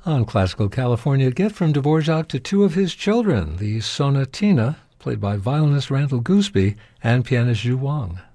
On Classical California, a gift from Dvorak to two of his children, the Sonatina, played by violinist Randall Gooseby, and pianist Zhu Wang.